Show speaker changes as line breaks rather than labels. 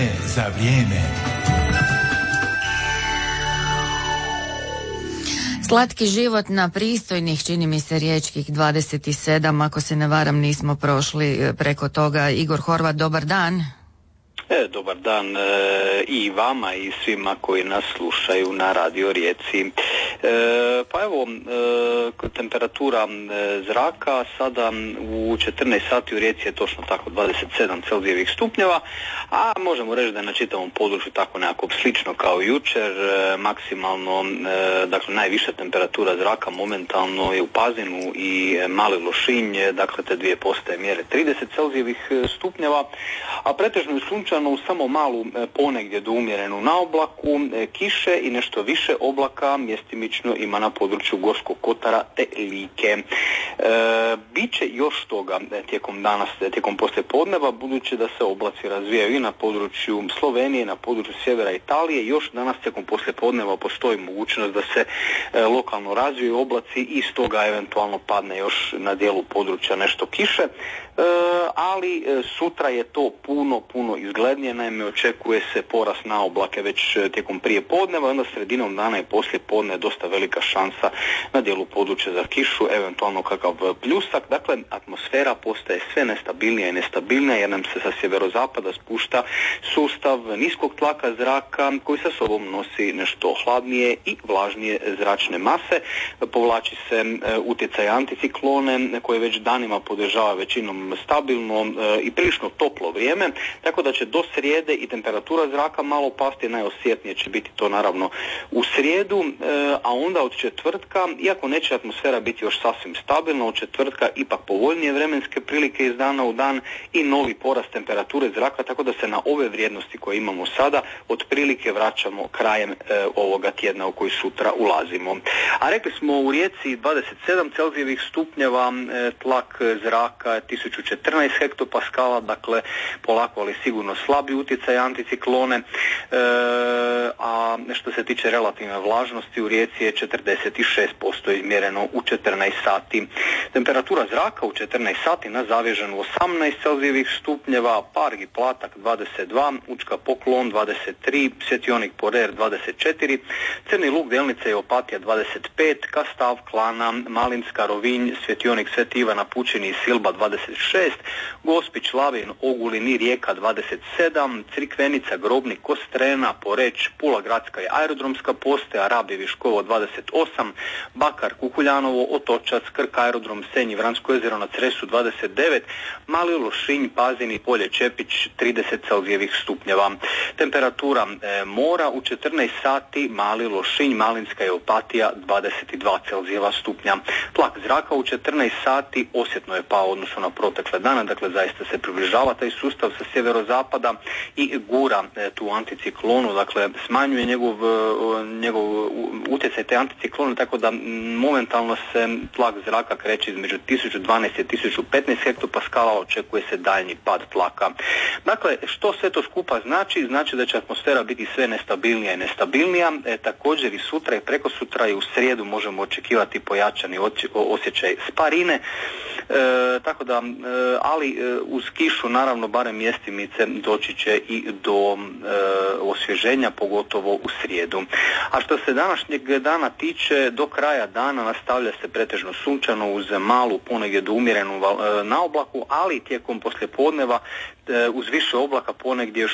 za vrijeme.
Slatki život na pristojnih, čini mi se, riječkih 27, ako se ne varam nismo prošli preko toga. Igor Horvat, dobar dan.
Dobar dan i vama i svima koji nas slušaju na Radio Rijeci. Pa evo, temperatura zraka sada u 14 sati u Rijeci je točno tako 27 Celzijevih stupnjeva, a možemo reći da je na čitavom području tako nekako slično kao jučer. Maksimalno, dakle najviša temperatura zraka momentalno je u Pazinu i Mali Lošinj, dakle te dvije postaje mjere 30 Celzijevih stupnjeva, a pretežno je sunčano u samo malu ponegdje do umjerenu na oblaku, kiše i nešto više oblaka mjestimično ima na području Gorskog kotara te Like. Biće još toga tijekom poslijepodneva, budući da se oblaci razvijaju i na području Slovenije, na području sjevera Italije. Još danas tijekom poslijepodneva postoji mogućnost da se lokalno razviju oblaci i stoga eventualno padne još na dijelu područja nešto kiše, ali sutra je to puno izglednije. Naime, očekuje se porast na oblake već tijekom prije podneva, onda sredinom dana i poslije podne je dosta velika šansa na dijelu područja za kišu, eventualno kakav pljusak. Dakle, atmosfera postaje sve nestabilnija i nestabilnija jer nam se sa sjeverozapada spušta sustav niskog tlaka zraka koji sa sobom nosi nešto hladnije i vlažnije zračne mase. Povlači se utjecaj anticiklone koje već danima podržava većinom stabilno i prilično toplo vrijeme, tako da će do srijede i temperatura zraka malo pasti. Najosjetnije će biti to naravno u srijedu, a onda od četvrtka, iako neće atmosfera biti još sasvim stabilna, od četvrtka ipak povoljnije vremenske prilike iz dana u dan i novi porast temperature zraka, tako da se na ove vrijednosti koje imamo sada otprilike vraćamo krajem ovoga tjedna u koji sutra ulazimo. A rekli smo u Rijeci 27 Celzijevih stupnjeva, tlak zraka 1014 hektopaskala, dakle polako ali sigurno slabi utjecaj anticiklone, a što se tiče relativne vlažnosti u Rijeci je 46% izmjereno u 14 sati. Temperatura zraka u 14 sati na Zavežanu 18 Celzijevih stupnjeva, Parg i Platak 22, Učka Poklon 23, Svjetionik Porer 24, Crni Lug, Delnica i Opatija 25, Kastav, Klana, Malinska, Rovinj, Svjetionik Sveti Ivana, Pučini i Silba 26, Gospić, Labin, Ogulin i Rijeka 27, Crikvenica, Grobnik, Kostrena, Poreć, Pula gradska i aerodromska postaja, Rab i Viškovo 28, Bakar, Kukuljanovo, Otočac, Krk, aerodrom Senj i Vransko jezero na Cresu 29, Mali Lošinj, Pazin i Polje Čepić 30 Celzijevih stupnjeva. Temperatura mora u 14 sati Mali Lošinj, Malinska i Opatija 22 Celzijeva stupnja. Tlak zraka u 14 sati osjetno je pao odnosno na protekle dane, dakle zaista se približava taj sustav sa sjeverozapada i gura tu anticiklonu, dakle smanjuje njegov utjecaj te anticiklone, tako da momentalno se tlak zraka kreće između 1012 i 1015 hektopaskala, očekuje se daljnji pad tlaka. Dakle, što sve to skupa znači? Znači da će atmosfera biti sve nestabilnija i nestabilnija, također i sutra i preko sutra i u srijedu možemo očekivati pojačani osjećaj sparine, tako da, ali uz kišu naravno barem mjestimice doći će i do osvježenja, pogotovo u srijedu. A što se današnjeg dana tiče, do kraja dana nastavlja se pretežno sunčano uz malu ponegdje do umjerenu na oblaku, ali tijekom poslijepodneva uz više oblaka ponegdje još